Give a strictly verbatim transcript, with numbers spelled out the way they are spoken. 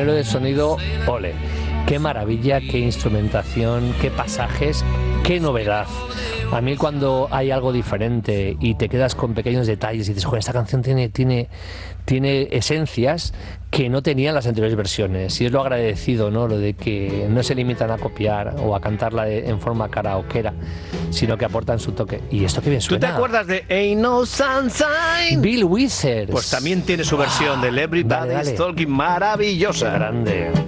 ingeniero de sonido, ole. Qué maravilla, qué instrumentación, qué pasajes, qué novedad. A mí cuando hay algo diferente y te quedas con pequeños detalles y dices, joder, esta canción tiene, tiene, tiene esencias que no tenían las anteriores versiones. Y es lo agradecido, ¿no? Lo de que no se limitan a copiar o a cantarla de, en forma karaokeera, sino que aportan su toque. Y esto que bien suena. ¿Tú te acuerdas de Ain't No Sunshine? Bill Withers. Pues también tiene su versión del Everybody's Dale, dale. Talking, maravillosa. Qué grande.